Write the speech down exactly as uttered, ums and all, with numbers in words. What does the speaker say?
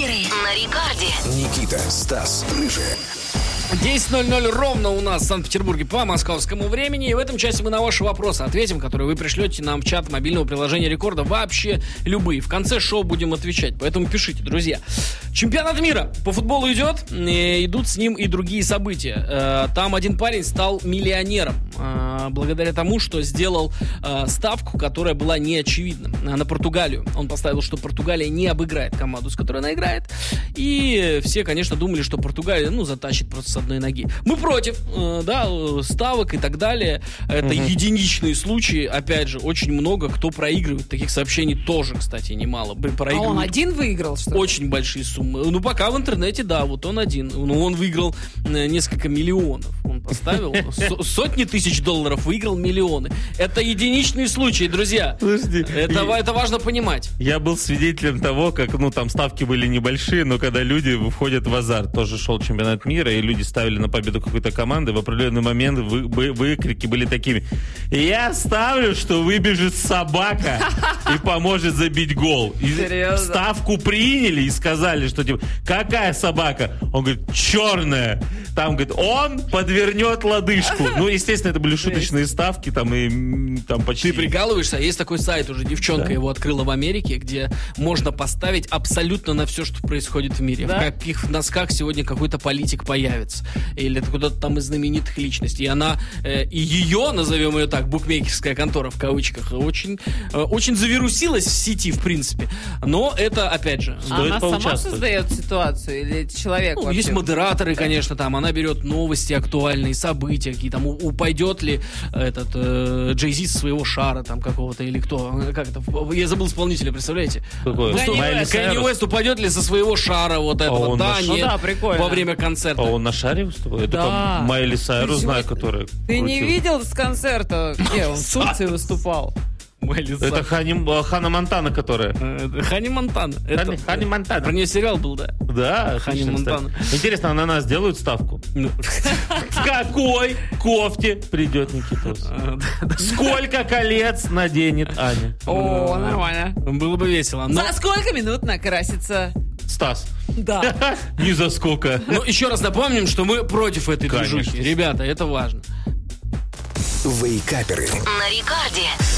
Вейкаперы на рекорде. Никита, Стас, Рыжая. десять ноль ноль ровно у нас в Санкт-Петербурге по московскому времени. И в этом часе мы на ваши вопросы ответим, которые вы пришлете нам в чат мобильного приложения Рекорда. Вообще любые. В конце шоу будем отвечать. Поэтому пишите, друзья. Чемпионат мира по футболу идет. И идут с ним и другие события. Там один парень стал миллионером. Благодаря тому, что сделал ставку, которая была неочевидна. На Португалию. Он поставил, что Португалия не обыграет команду, с которой она играет. И все, конечно, думали, что Португалия, ну, затащит просто с одной ноги. Мы против, э, да, ставок и так далее. Это uh-huh. единичные случаи. Опять же, очень много кто проигрывает. Таких сообщений тоже, кстати, немало. А он один выиграл, что ли? Очень большие суммы. Ну, пока в интернете, да, вот он один. Ну, он выиграл несколько миллионов. Он поставил сотни тысяч долларов, выиграл миллионы. Это единичные случаи, друзья. Подожди. Это, и... это важно понимать. Я был свидетелем того, как, ну, там ставки были небольшие, но когда люди входят в азарт. Тоже шел чемпионат мира, и люди ставили на победу какой-то команды. В определенный момент вы, вы, выкрики были такими: я ставлю, что выбежит собака и поможет забить гол. И серьезно? Ставку приняли и сказали, что типа, какая собака? Он говорит, черная. Там, говорит, он подвернет лодыжку. Ну, естественно, это были шуточные ставки, там и там почти... Ты прикалываешься? Есть такой сайт уже, девчонка да? его открыла в Америке, где можно поставить абсолютно на все, что происходит в мире. Да? В каких носках сегодня какой-то политик появится. Или это куда-то там из знаменитых личностей. И она, э, и ее, назовем ее так, букмекерская контора в кавычках, очень, э, очень завирусилась в сети, в принципе. Но это, опять же, стоит она сама создает ситуацию? Или человек ну, вообще? Есть модераторы, конечно, там. Она берет новости актуальные, события, какие там, упадет ли этот э, Джей-Зи со своего шара там какого-то, или кто, как это, я забыл исполнителя, представляете? Кэнни Уэст упадет ли со своего шара вот этого? А да, на... нет, ну, да, прикольно. Во время концерта. А он на шаре выступает? Да. Это Майли Сайрус, знаю, которая... Ты крутил. Не видел с концерта, где он в Турции выступал? Это Хани, Ханна Монтана, которая. Хани Монтана. Хани, это, Хани Монтана. Про нее сериал был, да? Да, Хани Монтана. Интересно, а на нас делают ставку? В какой кофте придет Никитос? Сколько колец наденет Аня? О, нормально. Было бы весело. За сколько минут накрасится? Стас. Да. Ни за сколько. Ну, еще раз напомним, что мы против этой движухи. Ребята, это важно. Вейкаперы на рекорде.